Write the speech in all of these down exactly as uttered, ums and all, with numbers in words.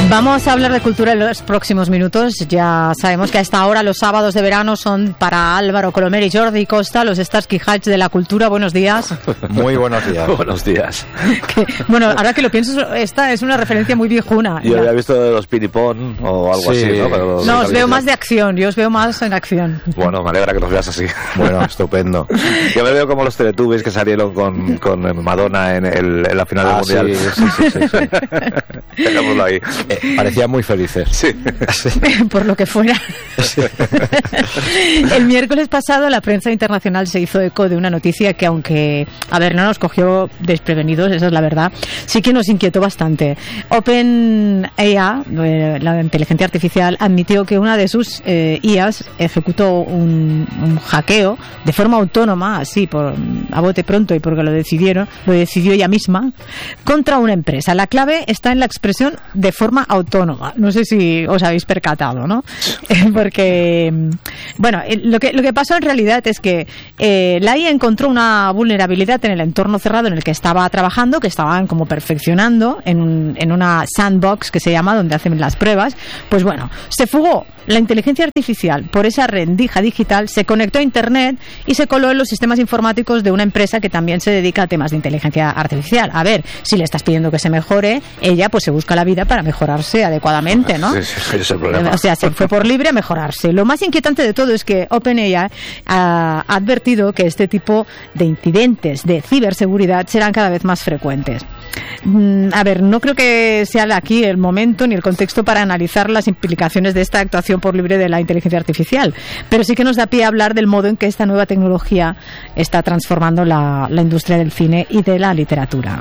Vamos a hablar de cultura en los próximos minutos. Ya sabemos que a esta hora los sábados de verano son para Álvaro Colomer y Jordi Costa, los Starsky Hutch de la cultura. Buenos días. Muy buenos días. Buenos días. Que, bueno, ahora que lo pienso, esta es una referencia muy viejuna. Yo ya. había visto de los piripón o algo sí. así, ¿no? Pero no, os veo más de acción, yo os veo más en acción. Bueno, me alegra que nos veas así. Bueno, estupendo. Yo me veo como los Teletubbies que salieron con, con Madonna en, el, en la final ah, del Mundial. Sí, sí, sí, sí, sí. Dejémoslo ahí. Eh, parecían muy felices. Sí. sí. Por lo que fuera. Sí. El miércoles pasado la prensa internacional se hizo eco de una noticia que, aunque, a ver, no nos cogió desprevenidos, esa es la verdad, sí que nos inquietó bastante. OpenAI, eh, la inteligencia artificial, admitió que una de sus eh, I As ejecutó un, un hackeo de forma autónoma, así, por, a bote pronto y porque lo decidieron, lo decidió ella misma, contra una empresa. La clave está en la expresión de forma autónoma. No sé si os habéis percatado, ¿no? Porque, bueno, lo que, lo que pasó en realidad es que eh, la I A encontró una vulnerabilidad en el entorno cerrado en el que estaba trabajando, que estaban como perfeccionando en, un, en una sandbox que se llama, donde hacen las pruebas. Pues bueno, se fugó la inteligencia artificial por esa rendija digital, se conectó a Internet y se coló en los sistemas informáticos de una empresa que también se dedica a temas de inteligencia artificial. A ver, si le estás pidiendo que se mejore, ella pues se busca la vida para mejorarse adecuadamente, ¿no? Sí, sí, ese es el problema. O sea, se fue por libre a mejorarse. Lo más inquietante de todo es que OpenAI ha advertido que este tipo de incidentes de ciberseguridad serán cada vez más frecuentes. A ver, no creo que sea aquí el momento ni el contexto para analizar las implicaciones de esta actuación por libre de la inteligencia artificial, pero sí que nos da pie a hablar del modo en que esta nueva tecnología está transformando la, la industria del cine y de la literatura.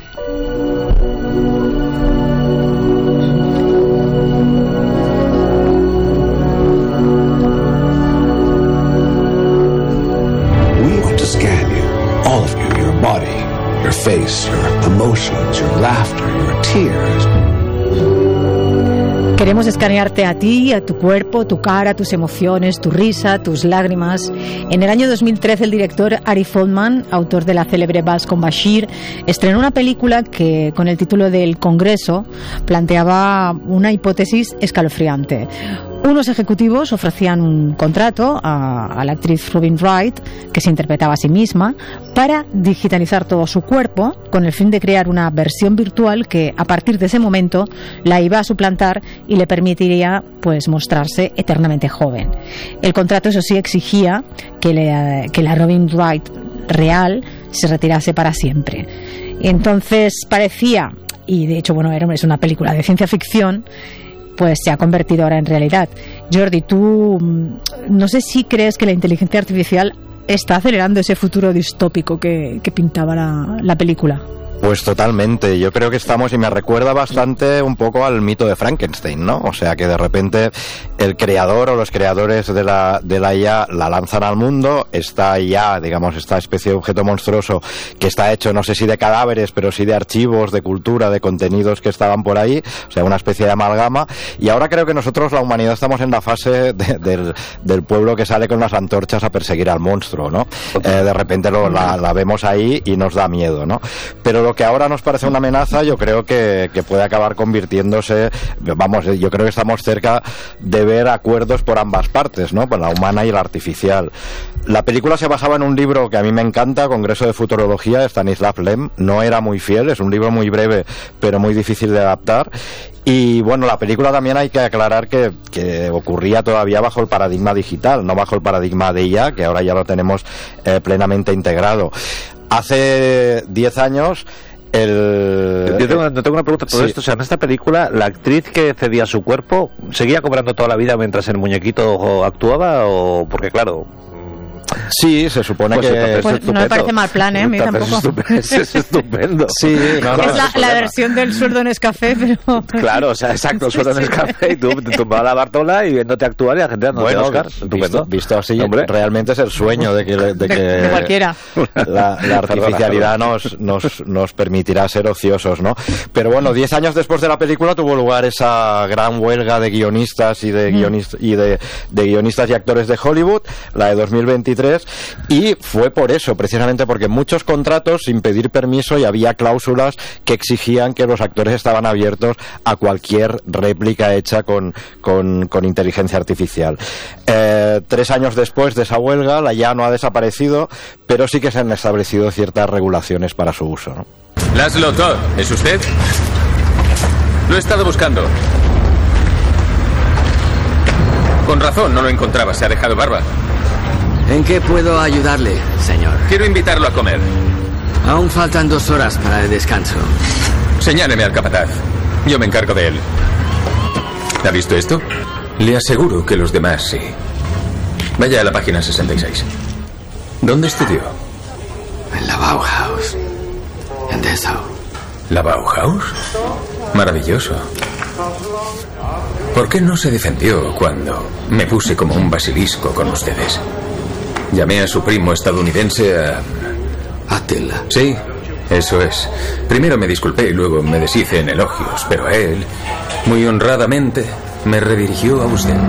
We want to scan you, all of you, your body, your face, your emotions, your laughter, your tears. Queremos escanearte a ti, a tu cuerpo, tu cara, tus emociones, tu risa, tus lágrimas. En el año dos mil trece, el director Ari Folman, autor de la célebre Vals con Bashir, estrenó una película que, con el título de El Congreso, planteaba una hipótesis escalofriante. Unos ejecutivos ofrecían un contrato a, a la actriz Robin Wright, que se interpretaba a sí misma, para digitalizar todo su cuerpo con el fin de crear una versión virtual que, a partir de ese momento, la iba a suplantar y le permitiría pues mostrarse eternamente joven. El contrato, eso sí, exigía que, le, que la Robin Wright real se retirase para siempre. Y entonces parecía, y de hecho bueno, era, es una película de ciencia ficción, pues se ha convertido ahora en realidad. Jordi, tú no sé si crees que la inteligencia artificial está acelerando ese futuro distópico que, que pintaba la, la película. Pues totalmente, yo creo que estamos, y me recuerda bastante un poco al mito de Frankenstein, ¿no? O sea, que de repente el creador o los creadores de la, de la I A la lanzan al mundo, está ya, digamos, esta especie de objeto monstruoso que está hecho, no sé si de cadáveres, pero sí de archivos, de cultura, de contenidos que estaban por ahí, o sea, una especie de amalgama, y ahora creo que nosotros, la humanidad, estamos en la fase de, del, del pueblo que sale con las antorchas a perseguir al monstruo, ¿no? Eh, de repente lo, la, la vemos ahí y nos da miedo, ¿no? Pero lo que ahora nos parece una amenaza, yo creo que, que puede acabar convirtiéndose, vamos, yo creo que estamos cerca de ver acuerdos por ambas partes, ¿no? Por la humana y la artificial. La película se basaba en un libro que a mí me encanta, Congreso de Futurología, de Stanislav Lem. No era muy fiel, es un libro muy breve, pero muy difícil de adaptar. Y bueno, la película también hay que aclarar que, que ocurría todavía bajo el paradigma digital, no bajo el paradigma de I A, que ahora ya lo tenemos eh, plenamente integrado. Hace diez años... El... Yo tengo, tengo una pregunta por sí. esto. O sea, en esta película, ¿la actriz que cedía su cuerpo seguía cobrando toda la vida mientras el muñequito actuaba? O porque, claro... Sí, se supone pues que... Pues no me parece mal plan, ¿eh? A mí tampoco. Es, es estupendo. Sí, no, no, es la, la versión del sueldo en Nescafé, pero... Claro, o sea, exacto, el sueldo en Nescafé, y tú te tumbabas la Bartola y viéndote actuar y la gente dándote bueno, Oscar. Visto, visto así, hombre, realmente es el sueño de que, de de, que de cualquiera. La, la artificialidad nos, nos, nos permitirá ser ociosos, ¿no? Pero bueno, diez años después de la película tuvo lugar esa gran huelga de guionistas y de, mm. guionist, y de, de guionistas y actores de Hollywood, la de dos mil veintitrés, tres, y fue por eso, precisamente porque muchos contratos sin pedir permiso y había cláusulas que exigían que los actores estaban abiertos a cualquier réplica hecha con, con, con inteligencia artificial. Eh, tres años después de esa huelga, la I A no ha desaparecido, pero sí que se han establecido ciertas regulaciones para su uso, ¿no? Laszlo Todd, ¿es usted? Lo he estado buscando. Con razón, no lo encontraba. Se ha dejado barba. ¿En qué puedo ayudarle, señor? Quiero invitarlo a comer. Aún faltan dos horas para el descanso. Señáleme al capataz. Yo me encargo de él. ¿Ha visto esto? Le aseguro que los demás sí. Vaya a la página sesenta y seis. ¿Dónde estudió? En la Bauhaus. En Dessau. ¿La Bauhaus? Maravilloso. ¿Por qué no se defendió cuando me puse como un basilisco con ustedes? Llamé a su primo estadounidense a... Attila. Sí, eso es. Primero me disculpé y luego me deshice en elogios, pero a él, muy honradamente, me redirigió a usted.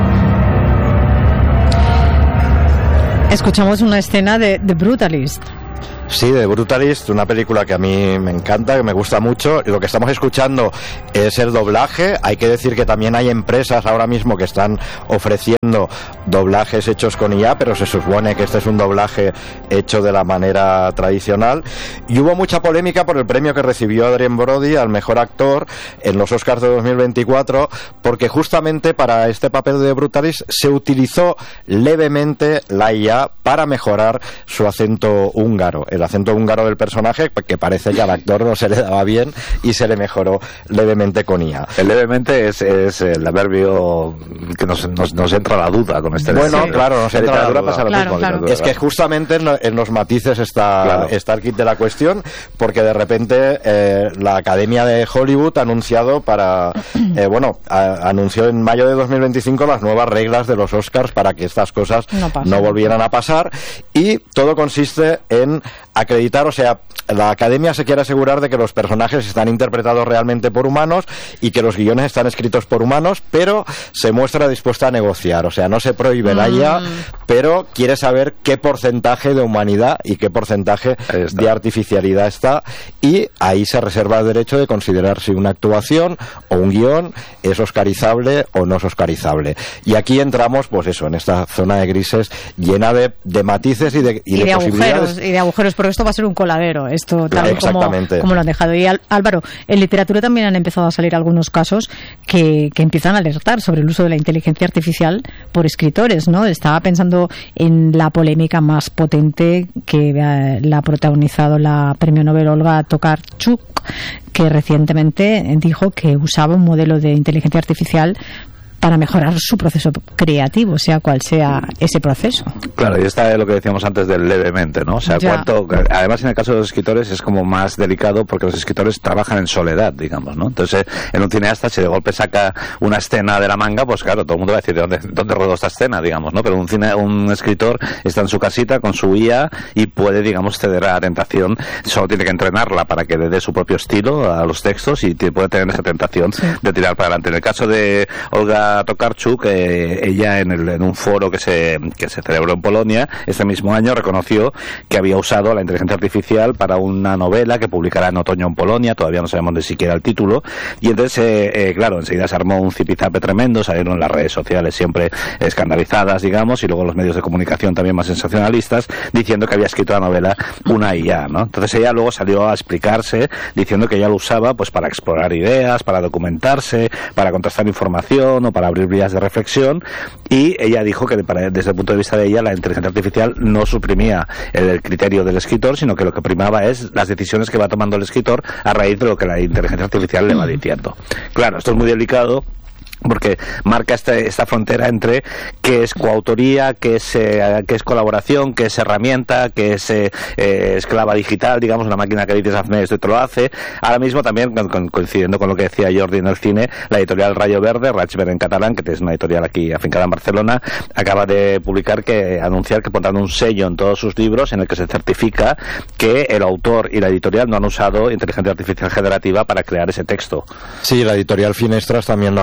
Escuchamos una escena de The Brutalist. Sí, de Brutalist, una película que a mí me encanta, que me gusta mucho. Lo que estamos escuchando es el doblaje. Hay que decir que también hay empresas ahora mismo que están ofreciendo doblajes hechos con I A, pero se supone que este es un doblaje hecho de la manera tradicional. Y hubo mucha polémica por el premio que recibió Adrien Brody al mejor actor en los Oscars de dos mil veinticuatro, porque justamente para este papel de Brutalist se utilizó levemente la I A para mejorar su acento húngaro. El acento húngaro del personaje, que parece que al actor no se le daba bien y se le mejoró levemente con I A. El levemente es, es el adverbio que nos, nos, nos entra la duda con este. Bueno, sí. Claro, nos entra la duda. Pasa lo claro, mismo, claro. Es que justamente en, en los matices está, claro. está el kit de la cuestión, porque de repente eh, la Academia de Hollywood ha anunciado para, eh, bueno, a, anunció en mayo de dos mil veinticinco las nuevas reglas de los Oscars para que estas cosas no, pasa, no volvieran a pasar, y todo consiste en acreditar, o sea, la Academia se quiere asegurar de que los personajes están interpretados realmente por humanos y que los guiones están escritos por humanos, pero se muestra dispuesta a negociar, o sea, no se prohíbe mm. la I A, pero quiere saber qué porcentaje de humanidad y qué porcentaje de artificialidad está, y ahí se reserva el derecho de considerar si una actuación o un guión es oscarizable o no es oscarizable. Y aquí entramos, pues eso, en esta zona de grises llena de, de matices y de, y y de, de posibilidades. Agujeros, y de agujeros, porque esto va a ser un coladero, esto tal y como, Exactamente. como lo han dejado. Y Álvaro, en literatura también han empezado a salir algunos casos que, que empiezan a alertar sobre el uso de la inteligencia artificial por escritores, ¿no? Estaba pensando en la polémica más potente que eh, la ha protagonizado la premio Nobel Olga Tokarczuk, que recientemente dijo que usaba un modelo de inteligencia artificial para mejorar su proceso creativo, sea cual sea ese proceso. Claro, y está lo que decíamos antes del levemente, ¿no? O sea, ya. cuánto, además en el caso de los escritores es como más delicado porque los escritores trabajan en soledad, digamos, ¿no? Entonces, en un cineasta, si de golpe saca una escena de la manga, pues claro, todo el mundo va a decir, ¿de dónde, dónde rodó esta escena, digamos, ¿no? Pero un, cine, un escritor está en su casita con su I A y puede, digamos, ceder a la tentación, solo tiene que entrenarla para que le dé su propio estilo a los textos y puede tener esa tentación sí. de tirar para adelante. En el caso de Olga Tokarczuk, eh, ella en, el, en un foro que se, que se celebró en Polonia este mismo año reconoció que había usado la inteligencia artificial para una novela que publicará en otoño en Polonia, todavía no sabemos ni siquiera el título, y entonces eh, eh, claro, enseguida se armó un zipizape tremendo, salieron las redes sociales siempre escandalizadas, digamos, y luego los medios de comunicación también más sensacionalistas, diciendo que había escrito la novela una I A, ¿no? Entonces ella luego salió a explicarse diciendo que ella lo usaba pues para explorar ideas, para documentarse, para contrastar información o para abrir vías de reflexión, y ella dijo que para, desde el punto de vista de ella la inteligencia artificial no suprimía el, el criterio del escritor, sino que lo que primaba es las decisiones que va tomando el escritor a raíz de lo que la inteligencia artificial le va diciendo. Claro, esto es muy delicado porque marca esta, esta frontera entre qué es coautoría, qué es, eh, qué es colaboración, qué es herramienta, qué es eh, eh, esclava digital, digamos, una máquina que dices hazme esto y te lo hace. Ahora mismo también, con, con, coincidiendo con lo que decía Jordi en el cine, la editorial Rayo Verde, Raig en catalán, que es una editorial aquí afincada en Barcelona, acaba de publicar que, anunciar que pondrán un sello en todos sus libros en el que se certifica que el autor y la editorial no han usado inteligencia artificial generativa para crear ese texto. Sí, la editorial Finestras también lo acaba de hacer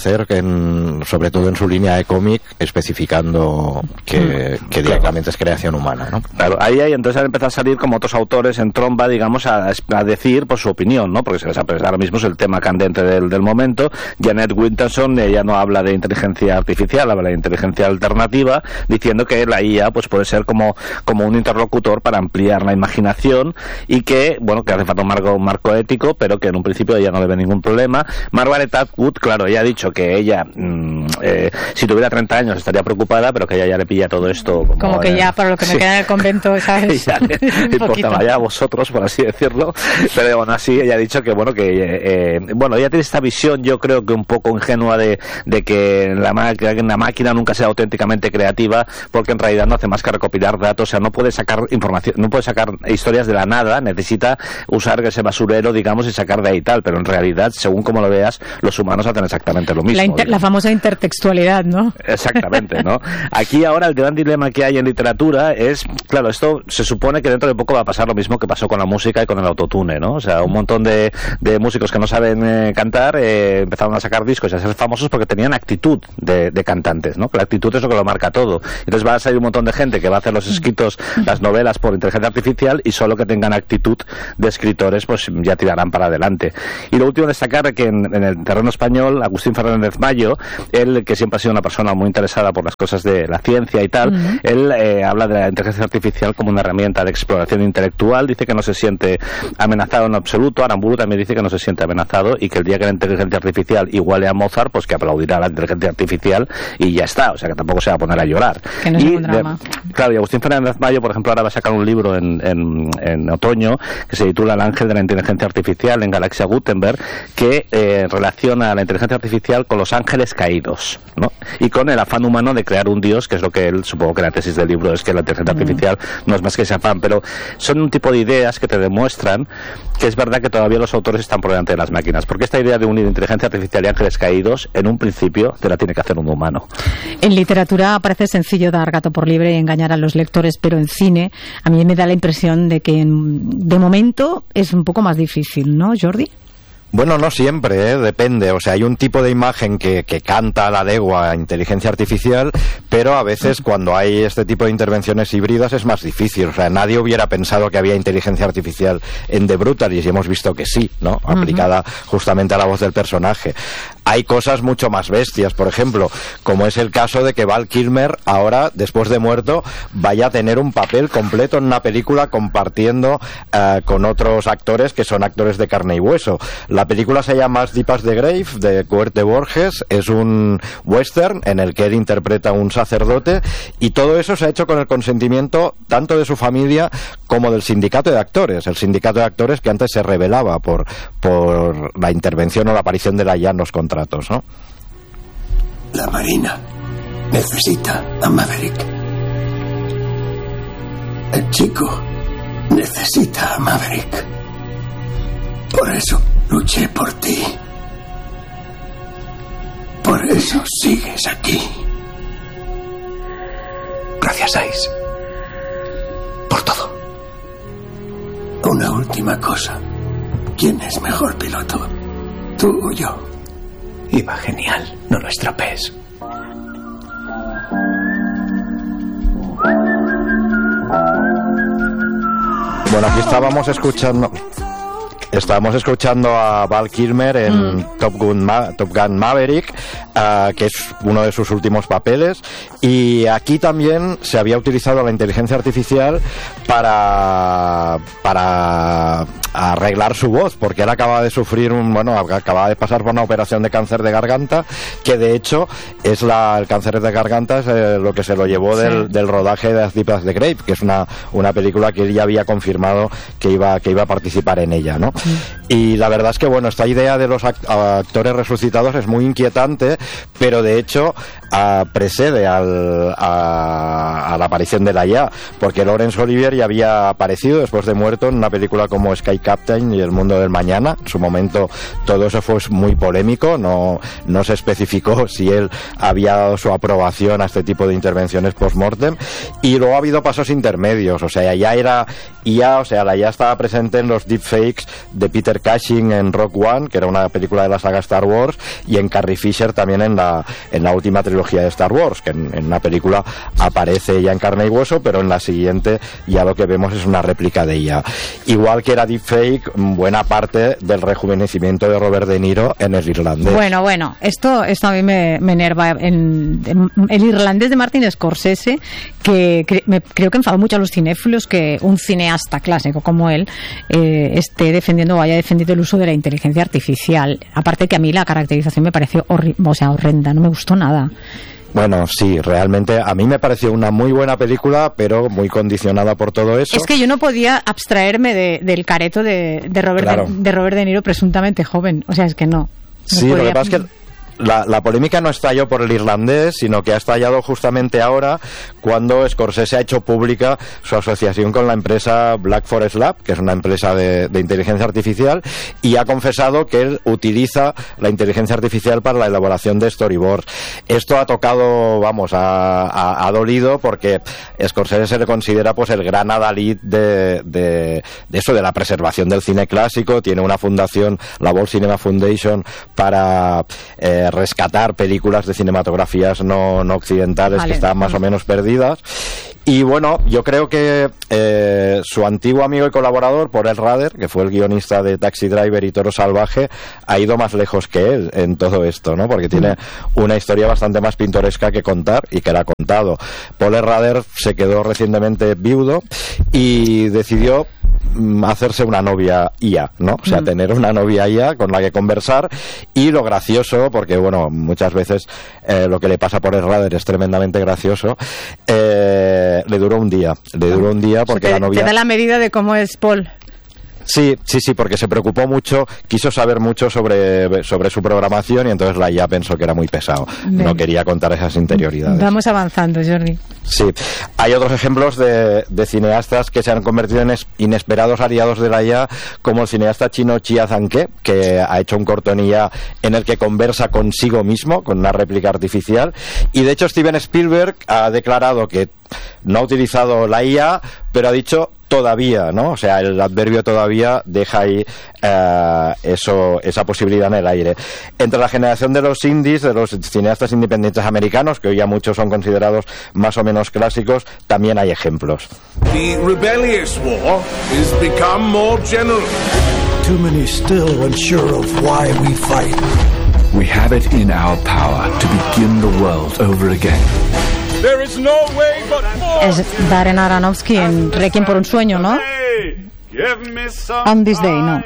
aparecer, en, sobre todo en su línea de cómic, especificando que, que directamente es creación humana, ¿no? Claro, ahí, ahí entonces han empezado a salir como otros autores en tromba, digamos, a, a decir pues, su opinión, ¿no? Porque se les ha ahora mismo es el tema candente del, del momento. Janet Winterson, ella no habla de inteligencia artificial, habla de inteligencia alternativa, diciendo que la I A pues puede ser como, como un interlocutor para ampliar la imaginación y que, bueno, que hace falta un marco, un marco ético, pero que en un principio ella no le ve ningún problema. Margaret Atwood, claro, ella ha dicho que ella, mmm, eh, si tuviera treinta años estaría preocupada, pero que ella ya le pilla todo esto como, como que eh, ya para lo que me sí. queda en el convento, ¿sabes? Ya le, le importaba ya a vosotros, por así decirlo, pero bueno, así ella ha dicho que, bueno, que eh, eh, bueno, ella tiene esta visión, yo creo que un poco ingenua de, de que la, la máquina nunca sea auténticamente creativa, porque en realidad no hace más que recopilar datos, o sea, no puede sacar información, no puede sacar historias de la nada, necesita usar ese basurero, digamos, y sacar de ahí tal, pero en realidad, según como lo veas, los humanos hacen exactamente lo mismo. La, inter, la famosa intertextualidad, ¿no? Exactamente, ¿no? Aquí ahora el gran dilema que hay en literatura es, claro, esto se supone que dentro de poco va a pasar lo mismo que pasó con la música y con el autotune, ¿no? O sea, un montón de, de músicos que no saben eh, cantar eh, empezaron a sacar discos y a ser famosos porque tenían actitud de, de cantantes, ¿no? La actitud es lo que lo marca todo. Entonces va a salir un montón de gente que va a hacer los escritos, las novelas por inteligencia artificial y solo que tengan actitud de escritores pues ya tirarán para adelante. Y lo último destacar que en, en el terreno español, Agustín Fernández Mayo, él que siempre ha sido una persona muy interesada por las cosas de la ciencia y tal, uh-huh. él eh, habla de la inteligencia artificial como una herramienta de exploración intelectual, dice que no se siente amenazado en absoluto. Aramburu también dice que no se siente amenazado y que el día que la inteligencia artificial iguale a Mozart, pues que aplaudirá a la inteligencia artificial y ya está, o sea que tampoco se va a poner a llorar. Que no es un drama. De, claro, y Agustín Fernández Mayo, por ejemplo, ahora va a sacar un libro en, en, en otoño que se titula El ángel de la inteligencia artificial en Galaxia Gutenberg, que eh, relaciona la inteligencia artificial con los ángeles caídos, ¿no? Y con el afán humano de crear un dios, que es lo que él, supongo que la tesis del libro es que la inteligencia mm. artificial no es más que ese afán, pero son un tipo de ideas que te demuestran que es verdad que todavía los autores están por delante de las máquinas, porque esta idea de unir inteligencia artificial y ángeles caídos, en un principio te la tiene que hacer un humano. En literatura parece sencillo dar gato por liebre y engañar a los lectores, pero en cine a mí me da la impresión de que en, de momento es un poco más difícil, ¿no, Jordi? Bueno, no siempre, ¿eh? Depende. O sea, hay un tipo de imagen que, que canta a la legua a inteligencia artificial, pero a veces cuando hay este tipo de intervenciones híbridas es más difícil. O sea, nadie hubiera pensado que había inteligencia artificial en The Brutalist y hemos visto que sí, ¿no? Aplicada uh-huh. justamente a la voz del personaje. Hay cosas mucho más bestias, por ejemplo, como es el caso de que Val Kilmer ahora, después de muerto, vaya a tener un papel completo en una película compartiendo uh, con otros actores que son actores de carne y hueso. La película se llama As Deep as the Grave, de Kurt de Borges, es un western en el que él interpreta a un sacerdote y todo eso se ha hecho con el consentimiento tanto de su familia como del sindicato de actores, el sindicato de actores que antes se rebelaba por, por la intervención o la aparición de la I A en los contratos, ¿no? La Marina necesita a Maverick. El chico necesita a Maverick. Por eso luché por ti. Por eso sigues aquí. Gracias, Ice. Por todo. Una última cosa. ¿Quién es mejor piloto? ¿Tú o yo? Iba genial. No lo estropees. Bueno, aquí estábamos escuchando... Estábamos escuchando a Val Kilmer en mm. Top Gun, Ma- Top Gun Maverick, uh, que es uno de sus últimos papeles, y aquí también se había utilizado la inteligencia artificial para para arreglar su voz, porque él acaba de sufrir un, bueno, acaba de pasar por una operación de cáncer de garganta, que de hecho es la, el cáncer de garganta es eh, lo que se lo llevó sí. del, del rodaje de As Deep as the Grave, que es una, una película que él ya había confirmado que iba, que iba a participar en ella, ¿no? Y la verdad es que, bueno, esta idea de los act- actores resucitados es muy inquietante, pero de hecho uh, precede al, a, a la aparición de la I A, porque Laurence Olivier ya había aparecido después de muerto en una película como Sky Captain y El mundo del mañana. En su momento todo eso fue muy polémico, no, no se especificó si él había dado su aprobación a este tipo de intervenciones post-mortem, y luego ha habido pasos intermedios, o sea, ya era I A, o sea, la I A estaba presente en los deepfakes de Peter Cushing en Rogue One, que era una película de la saga Star Wars, y en Carrie Fisher también en la, en la última trilogía de Star Wars, que en, en una película aparece ella en carne y hueso, pero en la siguiente ya lo que vemos es una réplica de ella. Igual que era deepfake buena parte del rejuvenecimiento de Robert De Niro en El Irlandés. Bueno, bueno, esto, esto a mí me, me enerva. En, en El Irlandés de Martin Scorsese, que cre, me, creo que enfadó mucho a los cinéfilos que un cineasta clásico como él eh, esté defendiendo o haya defendido el uso de la inteligencia artificial. Aparte que a mí la caracterización me pareció horri- o sea, horrenda, no me gustó nada. Bueno, sí, realmente a mí me pareció una muy buena película, pero muy condicionada por todo eso. Es que yo no podía abstraerme de, del careto de, de, Robert claro. de, de Robert De Niro presuntamente joven. O sea, es que no. no sí, podía... lo que pasa es que La, la polémica no estalló por El Irlandés, sino que ha estallado justamente ahora cuando Scorsese ha hecho pública su asociación con la empresa Black Forest Lab, que es una empresa de, de inteligencia artificial, y ha confesado que él utiliza la inteligencia artificial para la elaboración de storyboards. Esto ha tocado, vamos, ha, ha, ha dolido, porque Scorsese se le considera pues el gran adalid de, de, de eso, de la preservación del cine clásico. Tiene una fundación, la World Cinema Foundation, para eh, rescatar películas de cinematografías no, no occidentales vale. que estaban más o menos perdidas. Y bueno, yo creo que eh, su antiguo amigo y colaborador, Paul Rader, que fue el guionista de Taxi Driver y Toro Salvaje, ha ido más lejos que él en todo esto, ¿no? Porque tiene una historia bastante más pintoresca que contar y que la ha contado. Paul Rader se quedó recientemente viudo y decidió hacerse una novia I A, ¿no? O sea, mm. tener una novia I A con la que conversar. Y lo gracioso, porque bueno, muchas veces eh, lo que le pasa por el radar es tremendamente gracioso, eh, le duró un día, le duró un día porque te, la novia... te da la medida de cómo es Paul. Sí, sí, sí, porque se preocupó mucho, quiso saber mucho sobre, sobre su programación y entonces la I A pensó que era muy pesado. Bien. No quería contar esas interioridades. Vamos avanzando, Jordi. Sí, hay otros ejemplos de, de cineastas que se han convertido en inesperados aliados de la I A, como el cineasta chino Chia Zhangke, que ha hecho un corto en I A en el que conversa consigo mismo, con una réplica artificial, y de hecho Steven Spielberg ha declarado que no ha utilizado la I A, pero ha dicho todavía, ¿no? O sea, el adverbio todavía deja ahí eh, eso, esa posibilidad en el aire. Entre la generación de los indies, de los cineastas independientes americanos, que hoy ya muchos son considerados más o menos clásicos, también hay ejemplos. The rebellious war has become more general. Too many still unsure of why we fight. We have it in our power to begin the world over again. There is no way but more. Es Darren Aronofsky en Requiem por un sueño, ¿no? On This Day, no.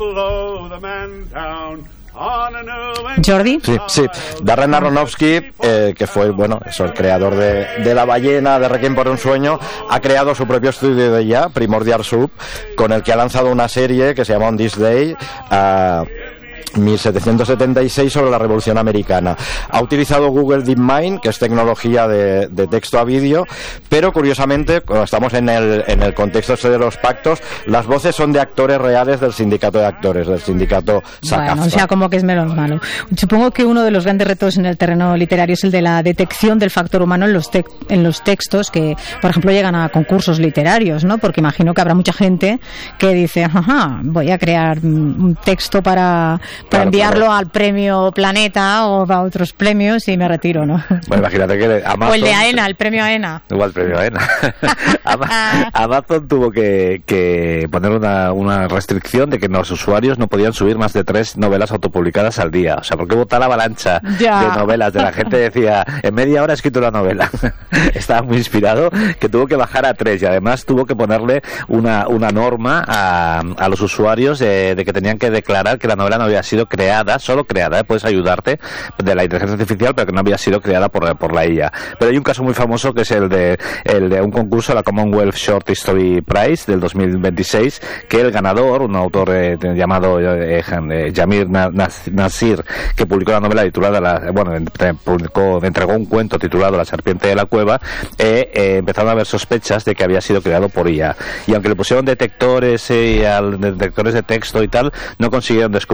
Jordi. Sí, sí. Darren Aronofsky, eh, que fue, bueno, eso, el creador de, de La ballena, de Requiem por un sueño, ha creado su propio estudio de I A, Primordial Soup, con el que ha lanzado una serie que se llama On This Day, uh, mil setecientos setenta y seis, sobre la Revolución Americana. Ha utilizado Google DeepMind, que es tecnología de, de texto a vídeo, pero curiosamente, cuando estamos en el, en el contexto este de los pactos, las voces son de actores reales del sindicato de actores, del sindicato SAG-AFTRA. Bueno, o sea, como que es menos malo. Supongo que uno de los grandes retos en el terreno literario es el de la detección del factor humano en los, te- en los textos que, por ejemplo, llegan a concursos literarios, ¿no? Porque imagino que habrá mucha gente que dice, ajá, voy a crear un texto para... para claro, enviarlo claro. al premio Planeta o a otros premios y me retiro, ¿no? Bueno, imagínate que Amazon... O el de AENA, el premio AENA. Igual el premio AENA. Amazon tuvo que, que poner una, una restricción de que los usuarios no podían subir más de tres novelas autopublicadas al día. O sea, porque vota la avalancha ya. de novelas de la gente decía, en media hora he escrito la novela. Estaba muy inspirado, que tuvo que bajar a tres y además tuvo que ponerle una, una norma a, a los usuarios de, de que tenían que declarar que la novela no había sido creada, solo creada, ¿eh? Puedes ayudarte de la inteligencia artificial, pero que no había sido creada por, por la I A. Pero hay un caso muy famoso que es el de, el de un concurso, la Commonwealth Short Story Prize del dos mil veintiséis, que el ganador, un autor eh, llamado eh, eh, Jamir Nasir, que publicó la novela titulada, la, bueno, publicó, entregó un cuento titulado La serpiente de la cueva, eh, eh, empezaron a haber sospechas de que había sido creado por I A. Y aunque le pusieron detectores, eh, al, detectores de texto y tal, no consiguieron descubrir si realmente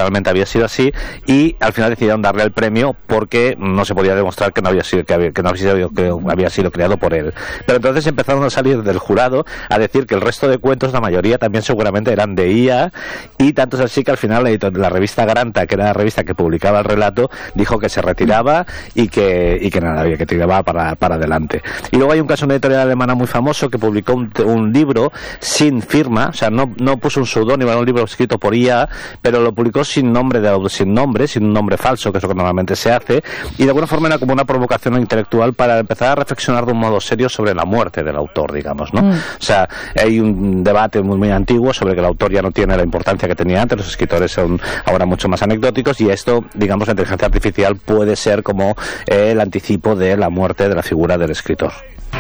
realmente había sido así, y al final decidieron darle el premio porque no se podía demostrar que no había sido que había, que no había sido, que había sido creado por él. Pero entonces empezaron a salir del jurado a decir que el resto de cuentos, la mayoría también seguramente eran de I A, y tanto es así que al final la, editor, la revista Granta, que era la revista que publicaba el relato, dijo que se retiraba y que, y que nada, había que tiraba para, para adelante. Y luego hay un caso, una editorial alemana muy famoso que publicó un, un libro sin firma, o sea, no, no puso un seudónimo, era un libro escrito por I A, pero lo publicó sin nombre, de, sin nombre, sin un nombre falso, que es lo que normalmente se hace, y de alguna forma era como una provocación intelectual para empezar a reflexionar de un modo serio sobre la muerte del autor, digamos, ¿no? Mm. O sea, hay un debate muy, muy antiguo sobre que el autor ya no tiene la importancia que tenía antes, los escritores son ahora mucho más anecdóticos, y esto, digamos, la inteligencia artificial puede ser como eh, el anticipo de la muerte de la figura del escritor.